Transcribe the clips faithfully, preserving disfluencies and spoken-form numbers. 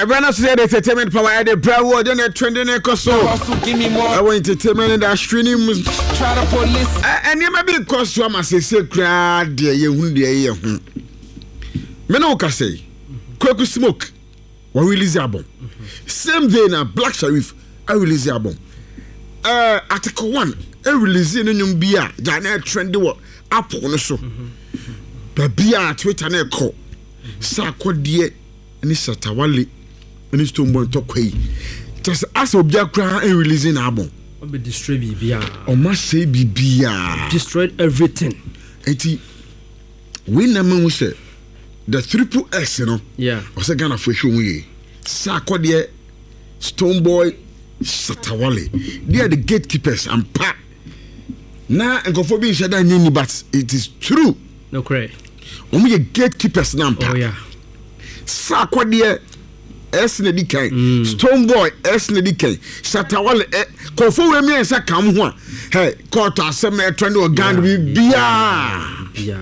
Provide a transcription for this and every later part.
Everyone said entertainment power the Bravo then a trending echo so give me more I want entertainment that streaming try to police and you may be cause to am say say crowd there you hu there you hu me no ka say Kwaku Smoke we release album same day na Black Sharif I release album uh article one I release no nyum bia ja na trend wo app no so ba bia Twitter na call sa kodie ni Satawale ni Stonebwoy tokwai just as obia kra and releasing album o be destroy bibia o ma say bibia destroyed everything enti we na me say the triple S you know yeah o say Ghana for show we sa kodie Stonebwoy Satawale they are the gatekeepers and pa na nkofo bi sheda nyini but it is true no correct o me gatekeepers na pa oh yeah sa kodie S na di kan Stonebwoy S na di kan Satawale kofo we me say kam ho a hey court asem na trend organ bi bia bia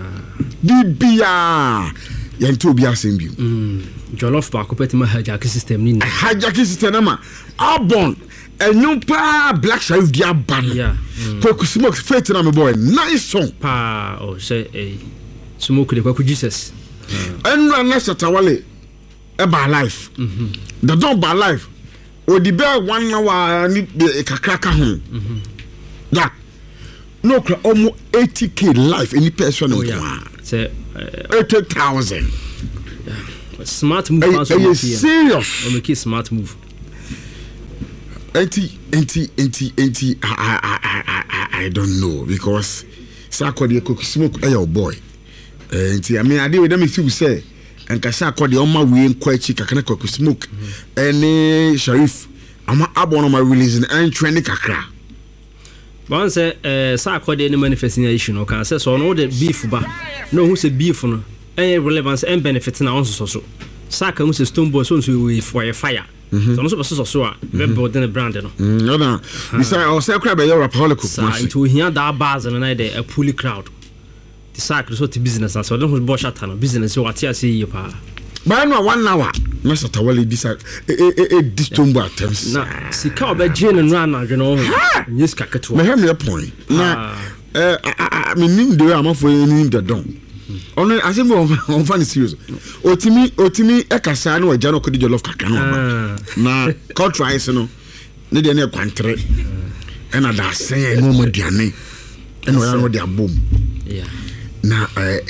bia yanto obi asem bi mm jollof ba ko petima hijack system ni hijack system na album enyu pa Black Sharif dia ban yeah Kwaku Smoke faith na me boy nice song pa oh say eh Smoke de Kwaku Jesus enra na Satawale eba life mhm the don ba life o di be one hour ni kakraka ho mhm da no kra almost eighty k life any person oh yeah say eighty thousand smart move also are you serious o make smart move eighty eighty eighty eighty I I I I don't know because Sakodi Kwaku Smoke eh your boy eighty I mean I dey with them if you say and kasa Sakodi on my way nkwachi kakana Kwaku Smoke any Sharif ama abon on my releasing and trending kakra one say eh Sakodi any manifestation no can say so no the beef ba no who say beef no any relevance and benefit na on so so Saka who say Stonebwoy so so we for a fire so no so so so a be build the brand no no no we say I say crab your rapaholic so into here that bars and na dey a fully crowd the Saka so to business so don't hold bush at no business so what you see you pa ba no one hour na Satawale decide e e e Stonebwoy attempts na sika obeje no run na no yes kaketo me hear point na eh I mean nim the way am for any the don ono ase me on fan serious otimi otimi e kasa na waja no kodi jollof kaka no na culture is no ne de na kwantre e na da sen no mo duane e no ya no de abom yeah na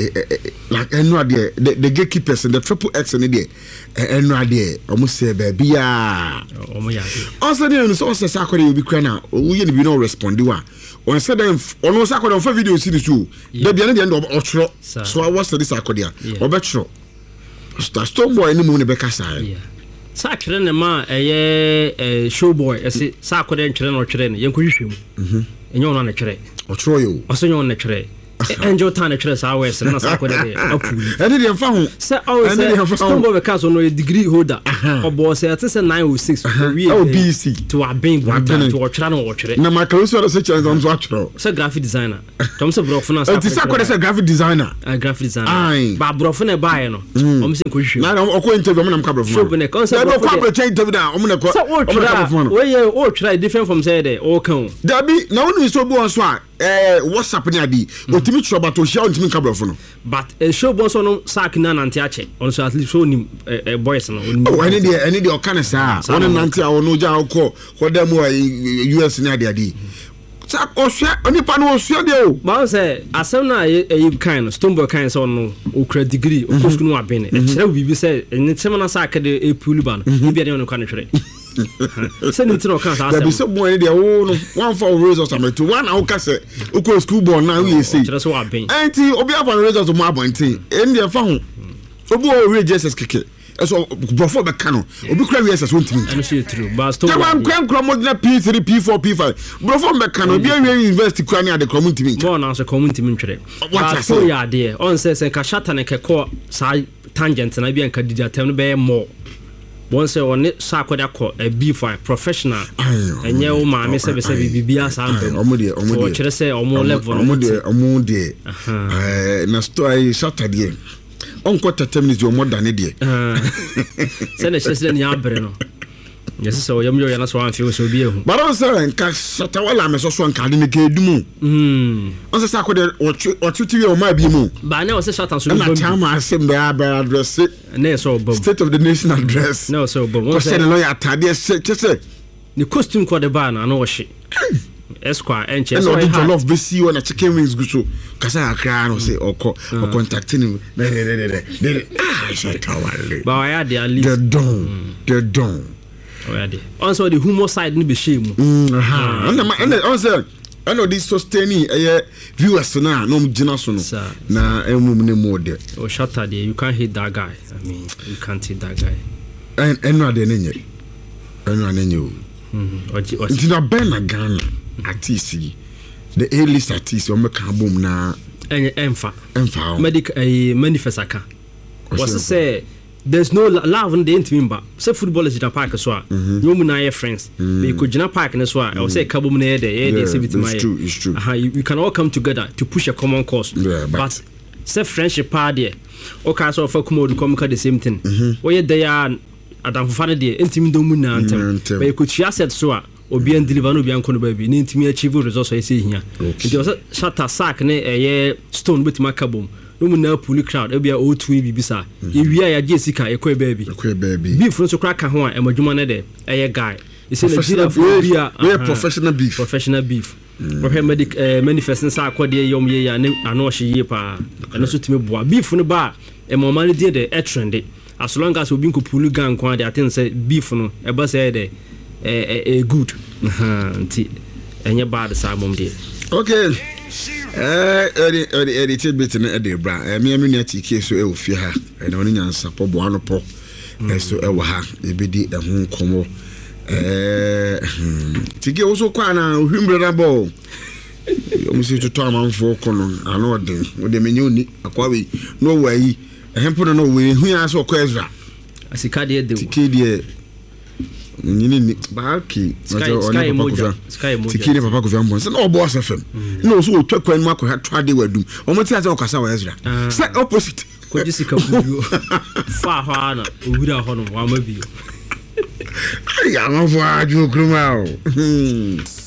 like enu ade the gatekeepers the triple X ne de enu ade omo se ba bia omo ya also dey so say Sakodi obi kra na wo ye ne bi no respond wa on said them on was Sakodi on video see this too the bia ne de ochro so I was this Sakodi a obetro Stonebwoy ni mu ne be kasa yeah Sakere ne ma eye Showboy ese Sakodi ntwere no twere ne yenkwohwehwem mhm enyo no na twere ochro yo oso nyo no twere Angel Tan Chris Hours and Sakodi apuli. And the phone. Say always Stonebwoy because on a degree holder. Or boss at nine oh six oh B C to our being to our channel watch it. Na my close such as on watch. Say graphic designer. Tom say brofuna. It is Sakodi say graphic designer. A graphic designer. Ba brofuna buy no. Om say kwhwe. Na o ko interview am ka brofuna. So be concept. No ko brofuna interview da om na ko. So o try. We o try different from say there. O kan. Dabi na wonu so bu on so a eh WhatsApp ni adi. Otimi trouble to share ontimi ka brofuna. But a show boss on Sak na nante ache. On so at least show him a boys no. Oh any dey any dey o kan sa. One nante a ono ja ko ko dem U S ni adi adi. Sak o hwe onipa no o hwe dey o. Ba say asem na e kind Stonebwoy kind so no o credit degree o school no abene. E kire bibi say ni tem na Sak dey e pulu ba no. Bia dey no kan hwere. Say ni tin o kan sa asem. There be some boy dey o no one for results am to one o ka say o ko school born na we say. Kire so abene. Enti obi afa results mo abontin. En dey fa ho. Obi o we J S S keke. So before be kano obi kura we S S wontimi. And see true. But Stonebwoy. Jaman kran kran mo na P three P four P five. Before be kano obi we university kura ni ade kran wontimi. Mo na so community ntwere. But so ya de on say say ka shata ne keko sa tangent na bi an ka didi atem no be more. One say on Sakodi akọ a B five professional enye o ma me se be se bibia sample omo de omo de o kire se omo level omo de omo de eh na story Saturday onko thirty minutes you more than it there say na chese ni abre no yes so yam yo yana so an feel so bi ehu but on say nka shata wala me so so nka de ne ka edumu mm on say sa ko de otuti wi o ma bi mu ba na o say shata so bi na tama asem be address na so bom state of the nation address no so bom o say no ya tade chese ni costume ko de ba na no wo hye esquire enche so I love be see on a chicken wings go so kasa akra no say oko o contacting me de de de ah shata wale ba ya de ali the don the don already also the humor side ni be shame mm aha and and also I know this sustaining eh viewers na no mgina so no na emum ne mo de o shatter there you can't hit that guy I mean you can't hit that guy and and no de nenye enu anenye o mhm oji oji ntina ben na Ghana artist the A-list artist o make album na enye emfa emfa medic eh manifest aka was say there's no love in the intimate say football is in a park so you mu na your friends they could jina park na so I will say kabum na there they say bit my true it's true uh, you, you can all come together to push a common cause yeah, but, but say friendship part there okay so for come come the same thing we mm-hmm. there adam fana there intimate do mu na antem but you could share set so obi and deliver no bi anko no baby ni intimi achieve results I say here it was shatter sack na eh stone bit my kabum no mu na puli crowd e bia o two e bibisa e wi ya je sika e kwa baby kwa baby beef no so kra ka ho a emadwuma na de e guy e say Nigeria bia we professional beef professional beef we have medic manifest sa akode yom ye ya ano hye ye pa eno so timi boa beef no ba e mo man de de e trend as long as obi nko puli gang kwa de atin say beef no e ba say de e e good nti enye bad sa mom de okay eh eri eri eri tibit na ede bra eh me me na tike so e ofie ha e na oni nyansa po bo ano po e so e wa ha e bedi e ho nkomo eh tike wo so kwa na hwimbre na bo yo musi tuto amanfo kono ano de wo de menye oni akwa we no wa yi ehempo no we hu ya so kwa Ezra asika de de tike de nyini ni baaki sky moja sky moja tikini papa kofi ambon se na obo asfm na oso otwa kwan ma ko hatwa de wadum omo ti ase okasa wa Ezra se opposite ko jisika buyo fa ha na ohura ho no wa ma biyo ya ma fo aju kruma o